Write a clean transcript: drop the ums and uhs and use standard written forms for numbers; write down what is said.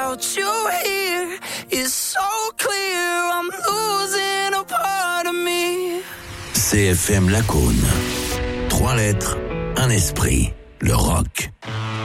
without you here, it's so clear I'm losing a part of me. CFM Lacaune. 3 lettres, un esprit. Le rock.